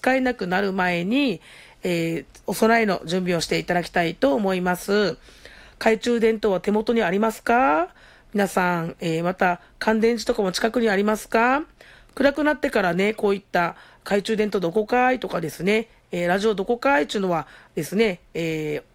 使えなくなる前に、お備えの準備をしていただきたいと思います。懐中電灯は手元にありますか？皆さん、また乾電池とかも近くにありますか？暗くなってからね、こういった懐中電灯どこかいとかですね、ラジオどこかいっていうのはですね、